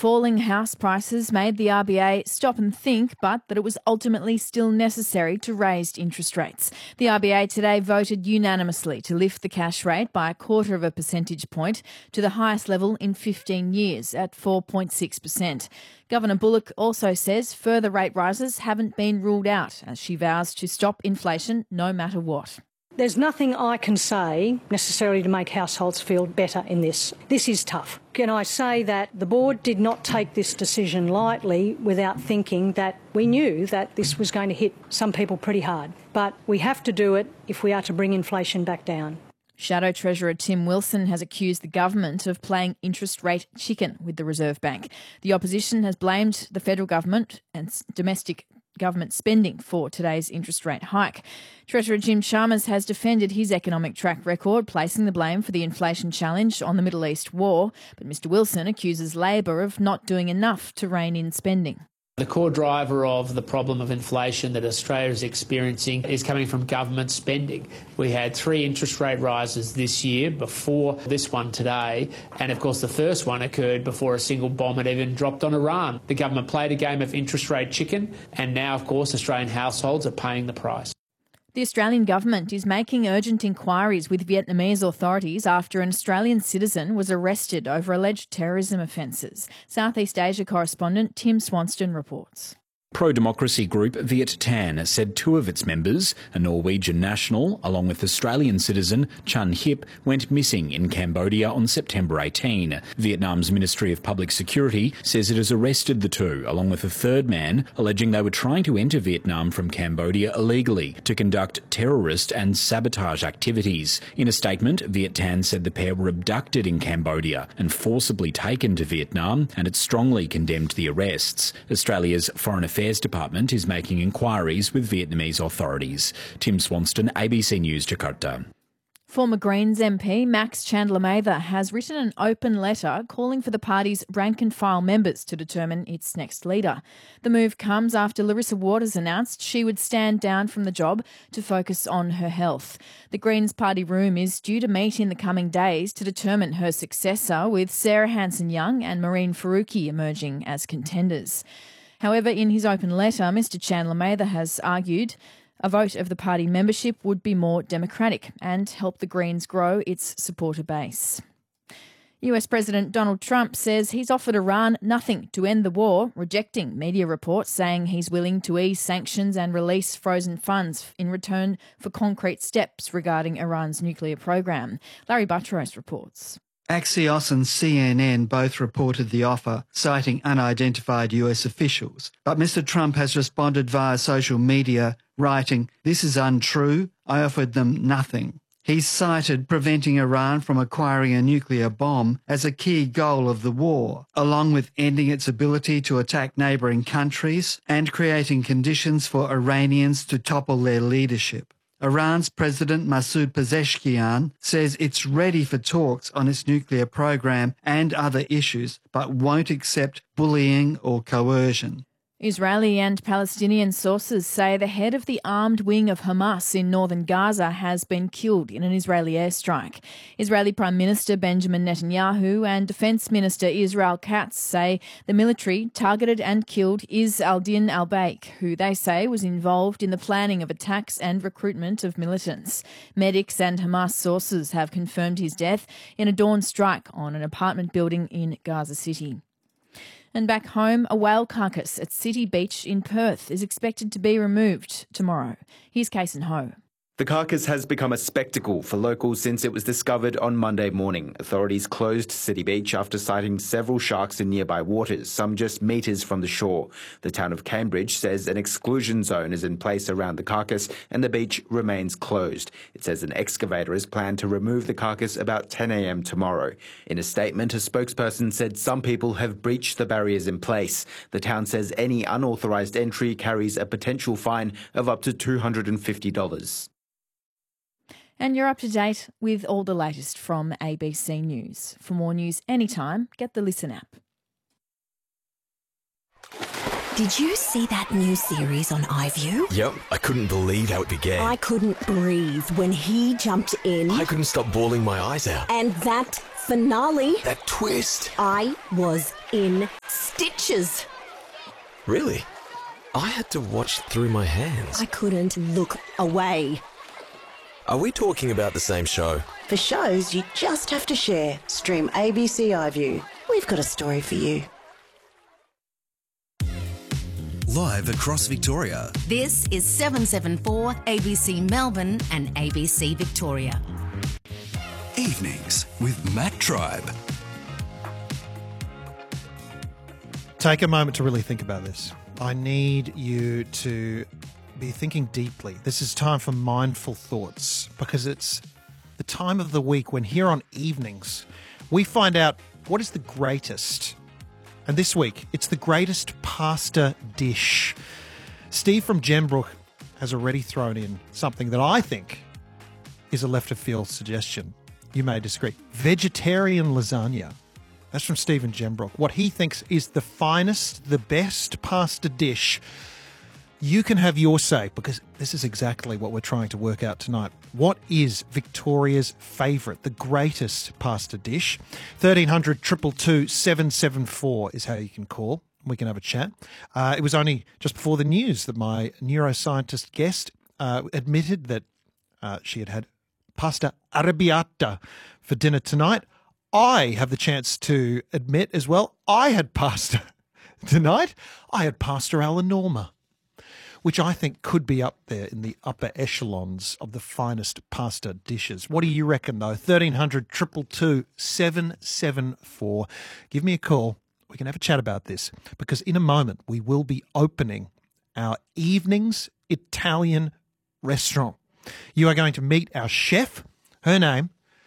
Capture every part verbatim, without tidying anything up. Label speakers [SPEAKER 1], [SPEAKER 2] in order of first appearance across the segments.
[SPEAKER 1] falling house prices made the R B A stop and think, but that it was ultimately still necessary to raise interest rates. The R B A today voted unanimously to lift the cash rate by a quarter of a percentage point to the highest level in fifteen years at four point six percent. Governor Bullock also says further rate rises haven't been ruled out as she vows to stop inflation no matter what.
[SPEAKER 2] There's nothing I can say necessarily to make households feel better in this. This is tough. Can I say that the board did not take this decision lightly without thinking that we knew that this was going to hit some people pretty hard. But we have to do it if we are to bring inflation back down.
[SPEAKER 1] Shadow Treasurer Tim Wilson has accused the government of playing interest rate chicken with the Reserve Bank. The opposition has blamed the federal government and domestic government spending for today's interest rate hike. Treasurer Jim Chalmers has defended his economic track record, placing the blame for the inflation challenge on the Middle East war, but Mr Wilson accuses Labor of not doing enough to rein in spending.
[SPEAKER 3] The core driver of the problem of inflation that Australia is experiencing is coming from government spending. We had three interest rate rises this year before this one today, and of course the first one occurred before a single bomb had even dropped on Iran. The government played a game of interest rate chicken, and now of course Australian households are paying the price.
[SPEAKER 1] The Australian government is making urgent inquiries with Vietnamese authorities after an Australian citizen was arrested over alleged terrorism offences. Southeast Asia correspondent Tim Swanston reports.
[SPEAKER 4] Pro-democracy group Viet Thanh said two of its members, a Norwegian national along with Australian citizen Chun Hip, went missing in Cambodia on September eighteenth. Vietnam's Ministry of Public Security says it has arrested the two along with a third man, alleging they were trying to enter Vietnam from Cambodia illegally to conduct terrorist and sabotage activities. In a statement, Viet Thanh said the pair were abducted in Cambodia and forcibly taken to Vietnam, and it strongly condemned the arrests. Australia's Foreign Affairs Department is making inquiries with Vietnamese authorities. Tim Swanston, A B C News, Jakarta.
[SPEAKER 1] Former Greens M P Max Chandler-Mather has written an open letter calling for the party's rank-and-file members to determine its next leader. The move comes after Larissa Waters announced she would stand down from the job to focus on her health. The Greens party room is due to meet in the coming days to determine her successor, with Sarah Hanson-Young and Maureen Faruqi emerging as contenders. However, in his open letter, Mr Chandler-Mather has argued a vote of the party membership would be more democratic and help the Greens grow its supporter base. U S President Donald Trump says he's offered Iran nothing to end the war, rejecting media reports saying he's willing to ease sanctions and release frozen funds in return for concrete steps regarding Iran's nuclear program. Larry Buttrose reports.
[SPEAKER 5] Axios and C N N both reported the offer, citing unidentified U S officials. But Mr Trump has responded via social media, writing, "This is untrue. I offered them nothing." He's cited preventing Iran from acquiring a nuclear bomb as a key goal of the war, along with ending its ability to attack neighbouring countries and creating conditions for Iranians to topple their leadership. Iran's President Masoud Pezeshkian says it's ready for talks on its nuclear program and other issues, but won't accept bullying or coercion.
[SPEAKER 1] Israeli and Palestinian sources say the head of the armed wing of Hamas in northern Gaza has been killed in an Israeli airstrike. Israeli Prime Minister Benjamin Netanyahu and Defence Minister Israel Katz say the military targeted and killed Izz al-Din al-Baik, who they say was involved in the planning of attacks and recruitment of militants. Medics and Hamas sources have confirmed his death in a dawn strike on an apartment building in Gaza City. And back home, a whale carcass at City Beach in Perth is expected to be removed tomorrow. Here's Kason Ho.
[SPEAKER 6] The carcass has become a spectacle for locals since it was discovered on Monday morning. Authorities closed City Beach after sighting several sharks in nearby waters, some just metres from the shore. The town of Cambridge says an exclusion zone is in place around the carcass and the beach remains closed. It says an excavator is planned to remove the carcass about ten a m tomorrow. In a statement, a spokesperson said some people have breached the barriers in place. The town says any unauthorised entry carries a potential fine of up to two hundred fifty dollars.
[SPEAKER 1] And you're up to date with all the latest from A B C News. For more news anytime, get the Listen app.
[SPEAKER 7] Did you see that new series on iView?
[SPEAKER 8] Yep, I couldn't believe how it began.
[SPEAKER 7] I couldn't breathe when he jumped in.
[SPEAKER 8] I couldn't stop bawling my eyes out.
[SPEAKER 7] And that finale.
[SPEAKER 8] That twist.
[SPEAKER 7] I was in stitches.
[SPEAKER 8] Really? I had to watch through my hands.
[SPEAKER 7] I couldn't look away.
[SPEAKER 8] Are we talking about the same show?
[SPEAKER 9] For shows you just have to share, stream A B C iView. We've got a story for you.
[SPEAKER 10] Live across Victoria.
[SPEAKER 11] This is seven seven four A B C Melbourne and A B C Victoria.
[SPEAKER 10] Evenings with Matt Tribe.
[SPEAKER 12] Take a moment to really think about this. I need you to be thinking deeply. This is time for mindful thoughts because it's the time of the week when here on Evenings we find out what is the greatest. And this week, it's the greatest pasta dish. Steve from Gembrook has already thrown in something that I think is a left-of-field suggestion. You may disagree. Vegetarian lasagna. That's from Steve in Gembrook. What he thinks is the finest, the best pasta dish. You can have your say because this is exactly what we're trying to work out tonight. What is Victoria's favourite, the greatest pasta dish? thirteen hundred, two two two, seven seven four is how you can call. We can have a chat. Uh, it was only just before the news that my neuroscientist guest uh, admitted that uh, she had had pasta arrabbiata for dinner tonight. I have the chance to admit as well, I had pasta tonight. I had pasta alla norma, which I think could be up there in the upper echelons of the finest pasta dishes. What do you reckon, though? thirteen hundred, two two two, seven seven four. Give me a call. We can have a chat about this because in a moment we will be opening our Evenings Italian restaurant. You are going to meet our chef. Her name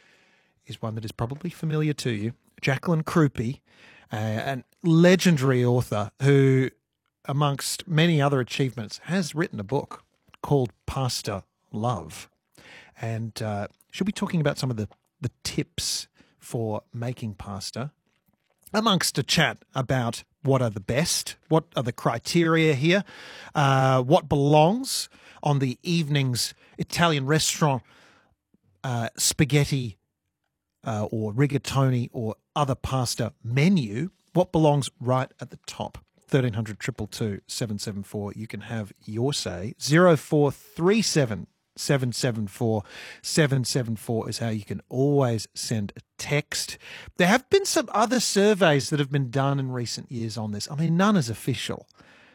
[SPEAKER 12] is one that is probably familiar to you, Jacqueline Krupi, uh, an legendary author who, amongst many other achievements, has written a book called Pasta Love. And uh, she'll be talking about some of the, the tips for making pasta, amongst a chat about what are the best, what are the criteria here, uh, what belongs on the Evenings Italian restaurant uh, spaghetti uh, or rigatoni or other pasta menu, what belongs right at the top. thirteen hundred, two two two, seven seven four. You can have your say. zero four three seven, seven seven four, seven seven four is how you can always send a text. There have been some other surveys that have been done in recent years on this. I mean, none as official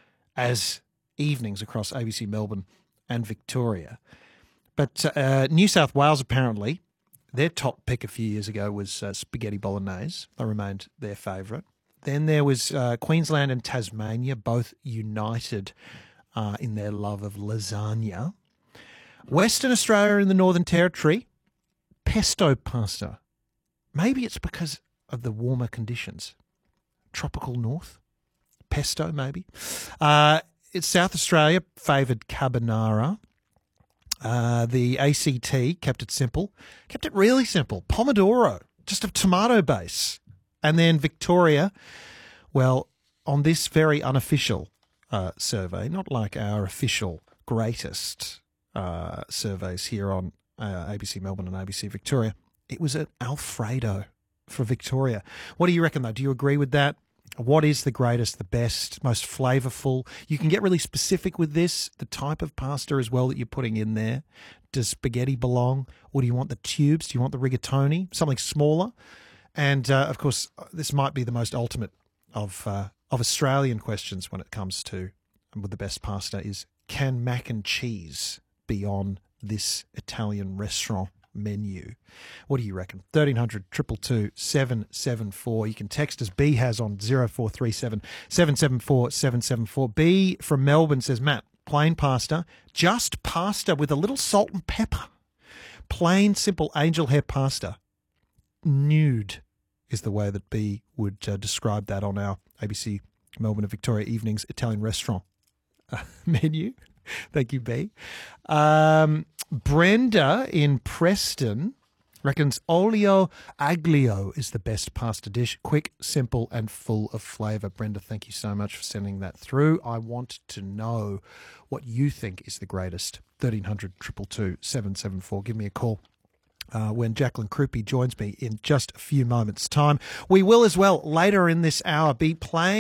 [SPEAKER 12] as Evenings across A B C Melbourne and Victoria. But uh, New South Wales, apparently, their top pick a few years ago was uh, spaghetti bolognese. They remained their favourite. Then there was uh, Queensland and Tasmania, both united uh, in their love of lasagna. Western Australia and the Northern Territory, pesto pasta. Maybe it's because of the warmer conditions. Tropical north, pesto maybe. Uh, it's South Australia favoured carbonara. Uh, the A C T kept it simple, kept it really simple. Pomodoro, just a tomato base. And then Victoria, well, on this very unofficial uh, survey, not like our official greatest uh, surveys here on uh, A B C Melbourne and A B C Victoria, it was an Alfredo for Victoria. What do you reckon, though? Do you agree with that? What is the greatest, the best, most flavourful? You can get really specific with this, the type of pasta as well that you're putting in there. Does spaghetti belong? Or do you want the tubes? Do you want the rigatoni? Something smaller? And, uh, of course, this might be the most ultimate of uh, of Australian questions when it comes to with the best pasta is, can mac and cheese be on this Italian restaurant menu? What do you reckon? thirteen hundred, two two two, seven seven four. You can text us. B has on zero four three seven, seven seven four, seven seven four. B from Melbourne says, Matt, plain pasta, just pasta with a little salt and pepper. Plain, simple angel hair pasta. Nude is the way that B would uh, describe that on our A B C Melbourne and Victoria Evenings Italian restaurant uh, menu. Thank you, B. Um, Brenda in Preston reckons olio aglio is the best pasta dish. Quick, simple, and full of flavour. Brenda, thank you so much for sending that through. I want to know what you think is the greatest. thirteen hundred, two two two, seven seven four. Give me a call. uh, when Jacqueline Kruppe joins me in just a few moments' time. We will as well later in this hour be playing